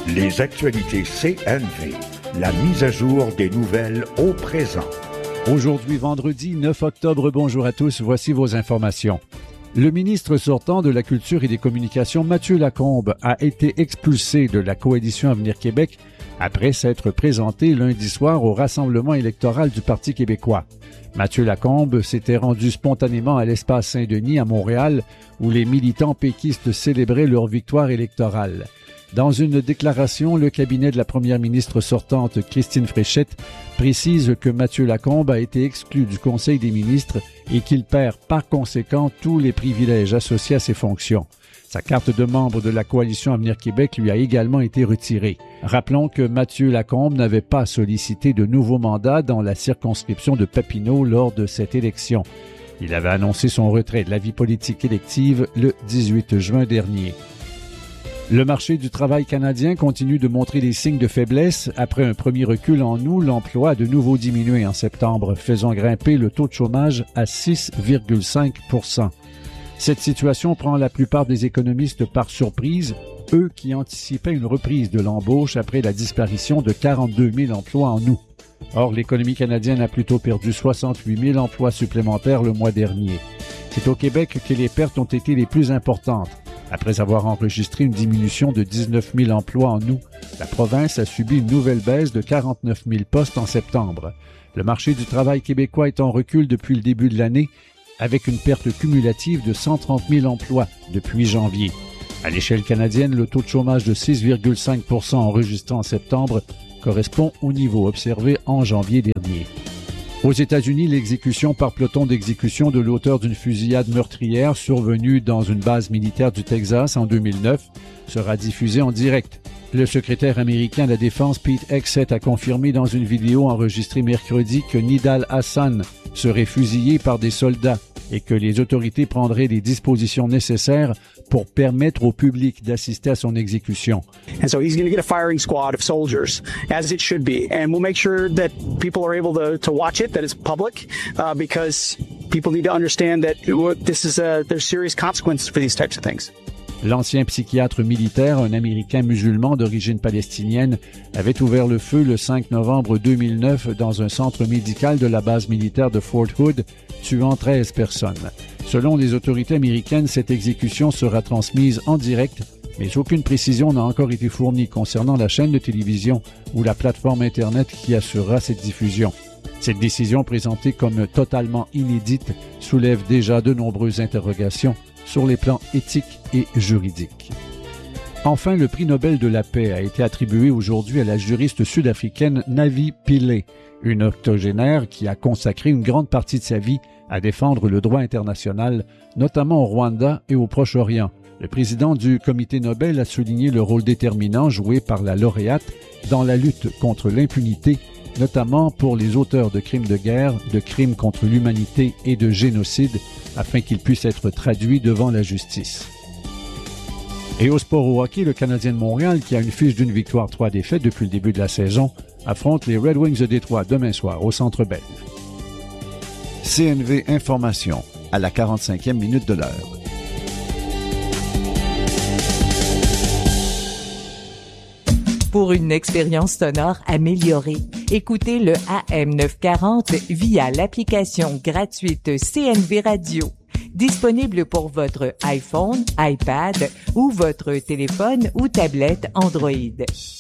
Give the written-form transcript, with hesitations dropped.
Les actualités CNV. La mise à jour des nouvelles au présent. Aujourd'hui, vendredi 9 octobre, bonjour à tous, voici vos informations. Le ministre sortant de la Culture et des Communications, Mathieu Lacombe, a été expulsé de la coalition Avenir Québec après s'être présenté lundi soir au rassemblement électoral du Parti québécois. Mathieu Lacombe s'était rendu spontanément à l'Espace Saint-Denis à Montréal, où les militants péquistes célébraient leur victoire électorale. Dans une déclaration, le cabinet de la première ministre sortante, Christine Fréchette, précise que Mathieu Lacombe a été exclu du Conseil des ministres et qu'il perd par conséquent tous les privilèges associés à ses fonctions. Sa carte de membre de la coalition Avenir Québec lui a également été retirée. Rappelons que Mathieu Lacombe n'avait pas sollicité de nouveau mandat dans la circonscription de Papineau lors de cette élection. Il avait annoncé son retrait de la vie politique élective le 18 juin dernier. Le marché du travail canadien continue de montrer des signes de faiblesse. Après un premier recul en août, l'emploi a de nouveau diminué en septembre, faisant grimper le taux de chômage à 6,5 %. Cette situation prend la plupart des économistes par surprise, eux qui anticipaient une reprise de l'embauche après la disparition de 42 000 emplois en août. Or, l'économie canadienne a plutôt perdu 68 000 emplois supplémentaires le mois dernier. C'est au Québec que les pertes ont été les plus importantes. Après avoir enregistré une diminution de 19 000 emplois en août, la province a subi une nouvelle baisse de 49 000 postes en septembre. Le marché du travail québécois est en recul depuis le début de l'année, avec une perte cumulative de 130 000 emplois depuis janvier. À l'échelle canadienne, le taux de chômage de 6,5 % enregistré en septembre correspond au niveau observé en janvier dernier. Aux États-Unis, l'exécution par peloton d'exécution de l'auteur d'une fusillade meurtrière survenue dans une base militaire du Texas en 2009 sera diffusée en direct. Le secrétaire américain de la Défense, Pete Hegseth, a confirmé dans une vidéo enregistrée mercredi que Nidal Hassan serait fusillé par des soldats et que les autorités prendraient les dispositions nécessaires pour permettre au public d'assister à son exécution. And so he's going to get a firing squad of soldiers, as it should be. And we'll make sure that people are able to watch it, that it's public, because people need to understand that this is there's serious consequences for these types of things. L'ancien psychiatre militaire, un Américain musulman d'origine palestinienne, avait ouvert le feu le 5 novembre 2009 dans un centre médical de la base militaire de Fort Hood, tuant 13 personnes. Selon les autorités américaines, cette exécution sera transmise en direct, mais aucune précision n'a encore été fournie concernant la chaîne de télévision ou la plateforme Internet qui assurera cette diffusion. Cette décision, présentée comme totalement inédite, soulève déjà de nombreuses interrogations sur les plans éthiques et juridiques. Enfin, le prix Nobel de la paix a été attribué aujourd'hui à la juriste sud-africaine Navi Pillay, une octogénaire qui a consacré une grande partie de sa vie à défendre le droit international, notamment au Rwanda et au Proche-Orient. Le président du Comité Nobel a souligné le rôle déterminant joué par la lauréate dans la lutte contre l'impunité, notamment pour les auteurs de crimes de guerre, de crimes contre l'humanité et de génocide, afin qu'ils puissent être traduits devant la justice. Et au sport au hockey, le Canadien de Montréal, qui a une fiche d'une victoire, 3 défaites depuis le début de la saison, affronte les Red Wings de Détroit demain soir au Centre Bell. CNV Information, à la 45e minute de l'heure. Pour une expérience sonore améliorée, écoutez le AM940 via l'application gratuite CNV Radio, disponible pour votre iPhone, iPad ou votre téléphone ou tablette Android.